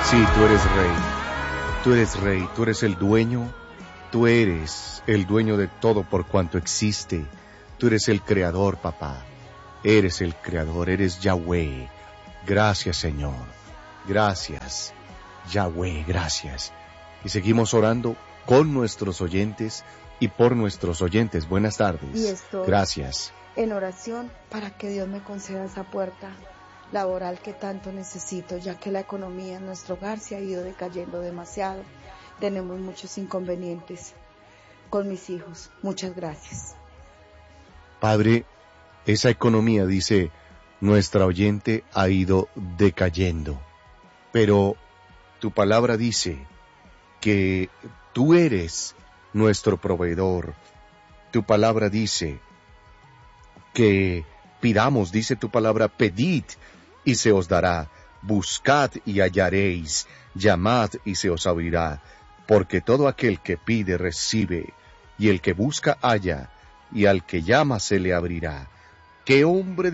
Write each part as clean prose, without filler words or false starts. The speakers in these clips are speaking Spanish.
Sí, tú eres rey. Tú eres rey, tú eres el dueño. Tú eres el dueño de todo por cuanto existe. Tú eres el creador, papá. Eres el creador, eres Yahweh. Gracias, Señor. Gracias, Yahweh, gracias. Y seguimos orando con nuestros oyentes y por nuestros oyentes. Buenas tardes. Y estoy gracias. En oración para que Dios me conceda esa puerta laboral que tanto necesito, ya que la economía en nuestro hogar se ha ido decayendo demasiado. Tenemos muchos inconvenientes con mis hijos. Muchas gracias. Padre, esa economía, dice nuestra oyente, ha ido decayendo. Pero tu palabra dice que tú eres nuestro proveedor. Tu palabra dice que pidamos, dice tu palabra, pedid y se os dará, buscad y hallaréis, llamad y se os abrirá, porque todo aquel que pide recibe, y el que busca halla, y al que llama se le abrirá. ¿Qué hombre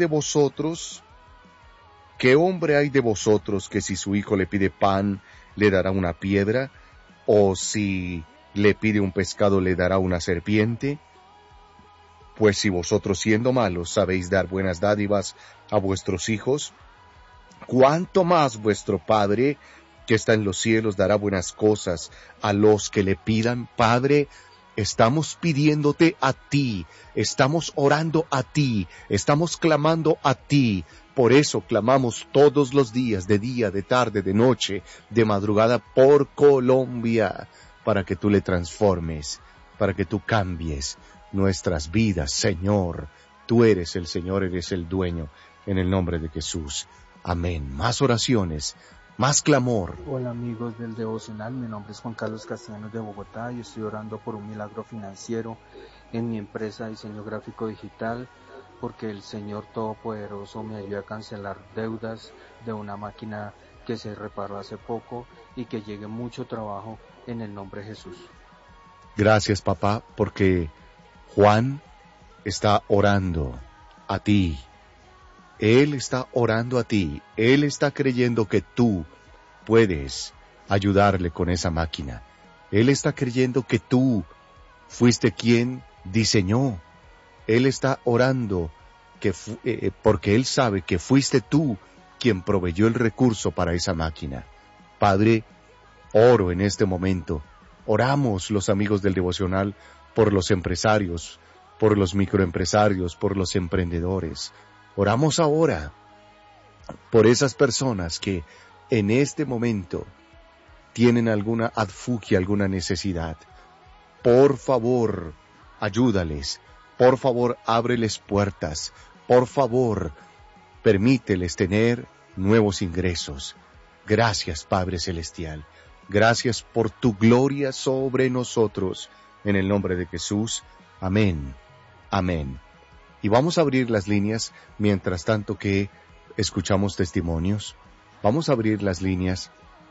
hay de vosotros que si su hijo le pide pan, le dará una piedra? ¿O si le pide un pescado, le dará una serpiente? Pues si vosotros siendo malos sabéis dar buenas dádivas a vuestros hijos, ¿cuánto más vuestro Padre que está en los cielos dará buenas cosas a los que le pidan? Padre, estamos pidiéndote a ti, estamos orando a ti, estamos clamando a ti. Por eso clamamos todos los días, de día, de tarde, de noche, de madrugada, por Colombia, para que tú le transformes, para que tú cambies nuestras vidas, Señor. Tú eres el Señor, eres el dueño, en el nombre de Jesús. Amén. Más oraciones, más clamor. Hola amigos del devocional, mi nombre es Juan Carlos Castellanos de Bogotá y estoy orando por un milagro financiero en mi empresa de diseño gráfico digital, porque el Señor Todopoderoso me ayude a cancelar deudas de una máquina que se reparó hace poco y que llegue mucho trabajo en el nombre de Jesús. Gracias, papá, porque Juan está orando a ti. Él está orando a ti. Él está creyendo que tú puedes ayudarle con esa máquina. Él está creyendo que tú fuiste quien diseñó. Él está orando porque él sabe que fuiste tú quien proveyó el recurso para esa máquina. Padre, oro en este momento. Oramos los amigos del devocional por los empresarios, por los microempresarios, por los emprendedores. Oramos ahora por esas personas que en este momento tienen alguna adfugia, alguna necesidad. Por favor, ayúdales. Por favor, ábreles puertas. Por favor, permíteles tener nuevos ingresos. Gracias, Padre Celestial. Gracias por tu gloria sobre nosotros. En el nombre de Jesús. Amén. Amén. Y vamos a abrir las líneas mientras tanto que escuchamos testimonios. Vamos a abrir las líneas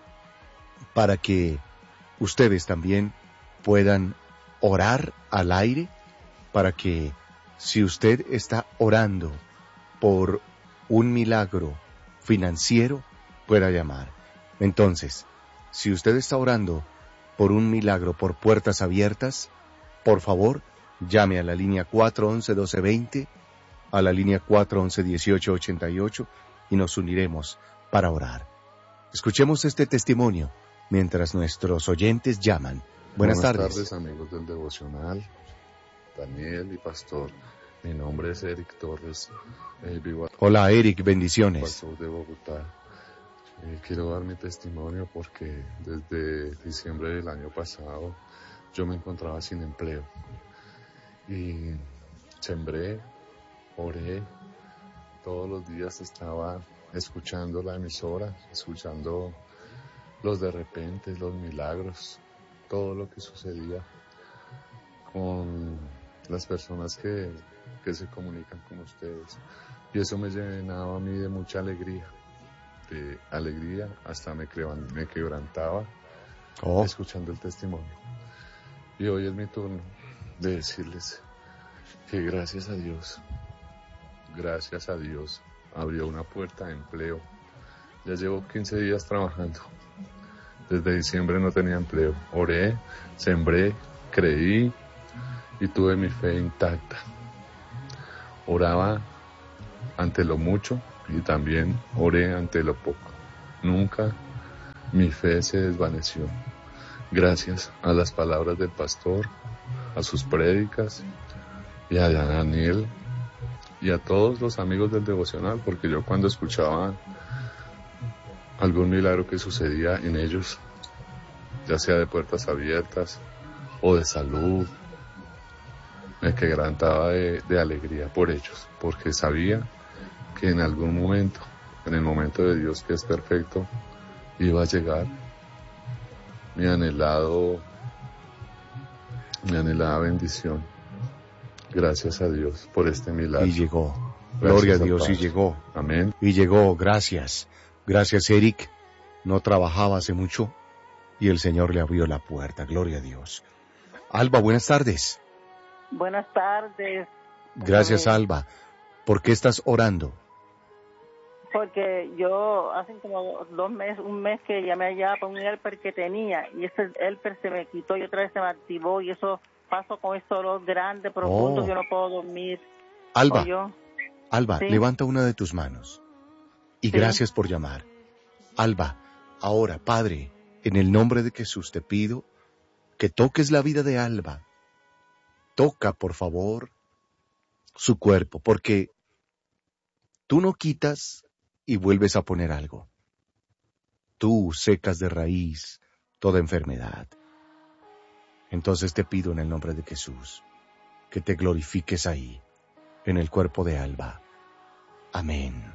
para que ustedes también puedan orar al aire, para que si usted está orando por un milagro financiero, pueda llamar. Entonces, si usted está orando por un milagro, por puertas abiertas, por favor, llame a la línea 411-1220, a la línea 411-1888 y nos uniremos para orar. Escuchemos este testimonio mientras nuestros oyentes llaman. Buenas tardes. Buenas tardes, amigos del devocional, Daniel y Pastor. Mi nombre es Eric Torres. Hola Eric, bendiciones. Pastor de Bogotá. Quiero dar mi testimonio porque desde diciembre del año pasado yo me encontraba sin empleo. Y sembré, oré, todos los días estaba escuchando la emisora, escuchando los de repente, los milagros, todo lo que sucedía con las personas que se comunican con ustedes. Y eso me llenaba a mí de mucha alegría, hasta me quebrantaba escuchando el testimonio. Y hoy es mi turno de decirles que gracias a Dios, abrió una puerta de empleo. Ya llevo 15 días trabajando Desde diciembre no tenía empleo. Oré, sembré, creí y tuve mi fe intacta. Oraba ante lo mucho y también oré ante lo poco. Nunca mi fe se desvaneció. Gracias a las palabras del pastor, a sus prédicas y a Daniel y a todos los amigos del devocional, porque yo cuando escuchaba algún milagro que sucedía en ellos, ya sea de puertas abiertas o de salud, me quebrantaba de alegría por ellos, porque sabía que en algún momento, en el momento de Dios que es perfecto, iba a llegar mi anhelada bendición. Gracias a Dios por este milagro. Y llegó. Gloria a Dios, y llegó. Amén. Y llegó, gracias. Gracias, Eric. No trabajaba hace mucho y el Señor le abrió la puerta. Gloria a Dios. Alba, buenas tardes. Buenas tardes. Gracias, Alba. ¿Por qué estás orando? Porque yo hace como 2 meses, un mes que llamé allá para un helper que tenía y ese helper se me quitó y otra vez se me activó y eso paso con ese dolor grande, profundo, yo no puedo dormir. Alba, ¿Sí? Levanta una de tus manos y gracias por llamar. Alba, ahora, Padre, en el nombre de Jesús te pido que toques la vida de Alba. Toca, por favor, su cuerpo, porque tú no quitas y vuelves a poner algo. Tú secas de raíz toda enfermedad. Entonces te pido en el nombre de Jesús que te glorifiques ahí, en el cuerpo de Alba. Amén.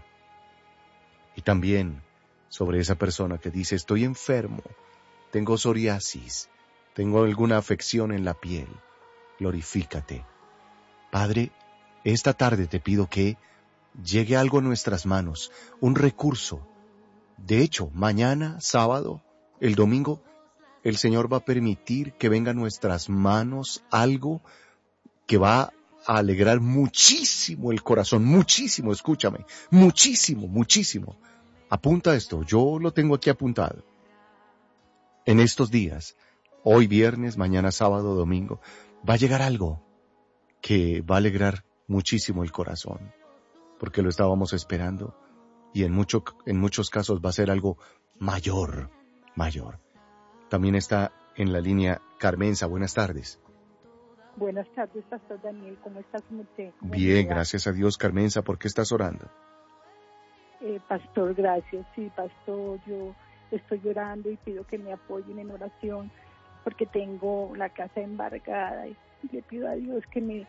Y también sobre esa persona que dice, estoy enfermo, tengo psoriasis, tengo alguna afección en la piel. Glorifícate. Padre, esta tarde te pido que llegue algo a nuestras manos, un recurso. De hecho, mañana, sábado, el domingo, el Señor va a permitir que venga a nuestras manos algo que va a alegrar muchísimo el corazón, muchísimo, escúchame, muchísimo, muchísimo. Apunta esto, yo lo tengo aquí apuntado. En estos días, hoy viernes, mañana sábado, domingo, va a llegar algo que va a alegrar muchísimo el corazón, porque lo estábamos esperando y en muchos casos va a ser algo mayor. También está en la línea Carmenza. Buenas tardes. Buenas tardes, Pastor Daniel. ¿Cómo estás, usted? Bien, gracias a Dios, Carmenza. ¿Por qué estás orando? Pastor, gracias. Sí, Pastor, yo estoy llorando y pido que me apoyen en oración porque tengo la casa embargada y le pido a Dios que me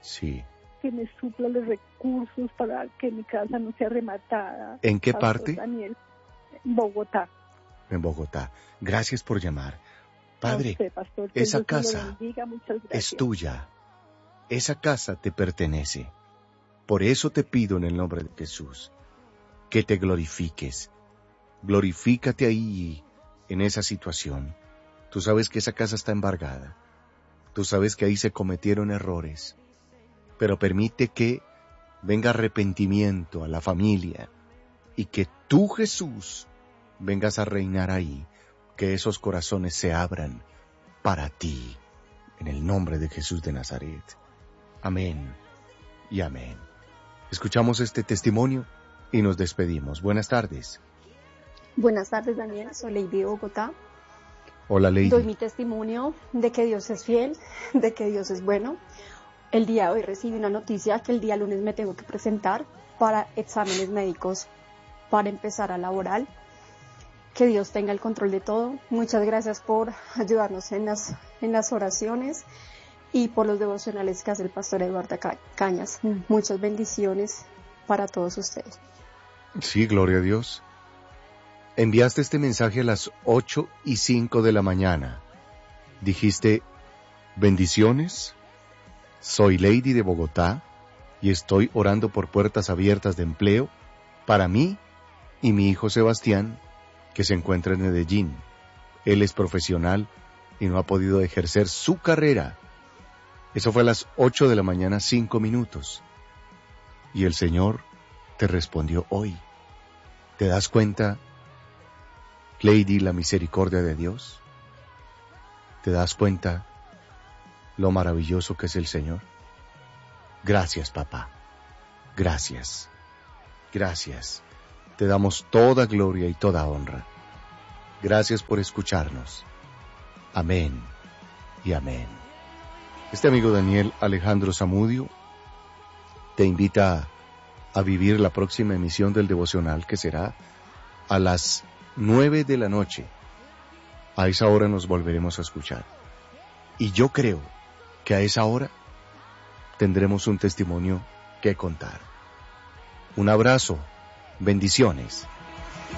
supla los recursos para que mi casa no sea rematada. ¿En qué Pastor parte? Daniel, en Bogotá. En Bogotá. Gracias por llamar. Padre, usted, Pastor, esa Dios casa es tuya. Esa casa te pertenece. Por eso te pido en el nombre de Jesús que te glorifiques. Glorifícate ahí, en esa situación. Tú sabes que esa casa está embargada. Tú sabes que ahí se cometieron errores. Pero permite que venga arrepentimiento a la familia y que tú, Jesús, vengas a reinar ahí. Que esos corazones se abran para ti. En el nombre de Jesús de Nazaret. Amén y amén. Escuchamos este testimonio y nos despedimos. Buenas tardes. Buenas tardes, Daniel. Soy Lady de Bogotá. Hola, Lady. Doy mi testimonio de que Dios es fiel, de que Dios es bueno. El día de hoy recibí una noticia que el día lunes me tengo que presentar para exámenes médicos para empezar a laborar. Que Dios tenga el control de todo. Muchas gracias por ayudarnos en las oraciones y por los devocionales que hace el pastor Eduardo Cañas. Muchas bendiciones para todos ustedes. Sí, gloria a Dios. Enviaste este mensaje a las 8:05 de la mañana. Dijiste, bendiciones, soy Lady de Bogotá y estoy orando por puertas abiertas de empleo para mí y mi hijo Sebastián, que se encuentra en Medellín. Él es profesional y no ha podido ejercer su carrera. Eso fue a las 8 de la mañana, 5 minutos. Y el Señor te respondió hoy. ¿Te das cuenta Lady, la misericordia de Dios? ¿Te das cuenta lo maravilloso que es el Señor? Gracias, papá. Gracias. Gracias. Te damos toda gloria y toda honra. Gracias por escucharnos. Amén y amén. Este amigo Daniel Alejandro Zamudio te invita a vivir la próxima emisión del devocional, que será a las 9 de la noche. A esa hora nos volveremos a escuchar. Y yo creo que a esa hora tendremos un testimonio que contar. Un abrazo, bendiciones.